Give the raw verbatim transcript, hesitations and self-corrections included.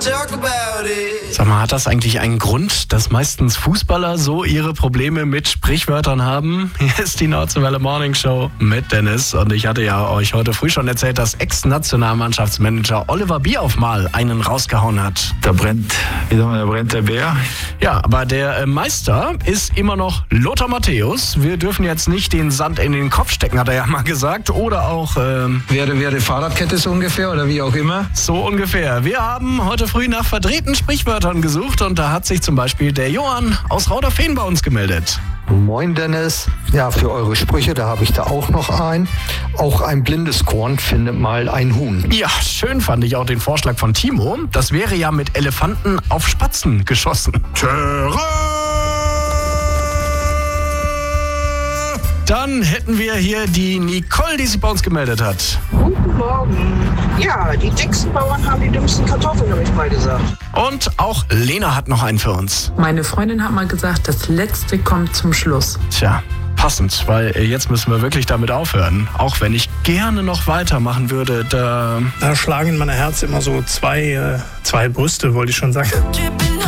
Sag mal, hat das eigentlich einen Grund, dass meistens Fußballer so ihre Probleme mit Sprichwörtern haben? Hier ist die Nordwelle Morning Show mit Dennis und ich hatte ja euch heute früh schon erzählt, dass Ex-Nationalmannschaftsmanager Oliver Bierhoff einen rausgehauen hat. Da brennt, wie sagen wir, da brennt der Bär. Ja, aber der Meister ist immer noch Lothar Matthäus. Wir dürfen jetzt nicht den Sand in den Kopf stecken, hat er ja mal gesagt. Oder auch... Ähm, wäre, wäre Fahrradkette so ungefähr oder wie auch immer? So ungefähr. Wir haben heute früh nach verdrehten Sprichwörtern gesucht und da hat sich zum Beispiel der Johann aus Rauderfehn bei uns gemeldet. Moin Dennis, ja, für eure Sprüche, da habe ich da auch noch einen. Auch ein blindes Korn findet mal ein Huhn. Ja, schön fand ich auch den Vorschlag von Timo. Das wäre ja mit Elefanten auf Spatzen geschossen. Terrain! Dann hätten wir hier die Nicole, die sich bei uns gemeldet hat. Guten Morgen. Ja, die dicksten Bauern haben die dümmsten Kartoffeln, habe ich mal gesagt. Und auch Lena hat noch einen für uns. Meine Freundin hat mal gesagt, das Letzte kommt zum Schluss. Tja, passend, weil jetzt müssen wir wirklich damit aufhören. Auch wenn ich gerne noch weitermachen würde, da... Da schlagen in meinem Herz immer so zwei, äh, zwei Brüste, wollte ich schon sagen.